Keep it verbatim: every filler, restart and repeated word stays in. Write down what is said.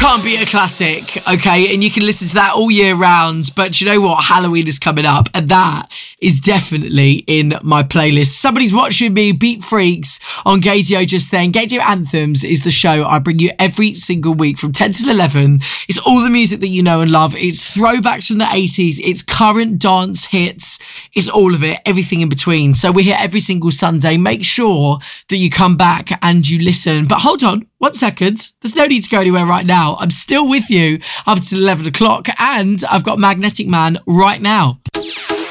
can't beat a classic, okay? And you can listen to that all year round. But you know what? Halloween is coming up, and that is definitely in my playlist. Somebody's watching me, Beat Freaks, on Gaydio just then. Gaydio Anthems is the show I bring you every single week from ten till eleven. It's all the music that you know and love. It's throwbacks from the eighties. It's current dance hits. It's all of it, everything in between. So we're here every single Sunday. Make sure that you come back and you listen. But hold on. One second. There's no need to go anywhere right now. I'm still with you up until eleven o'clock, and I've got Magnetic Man right now.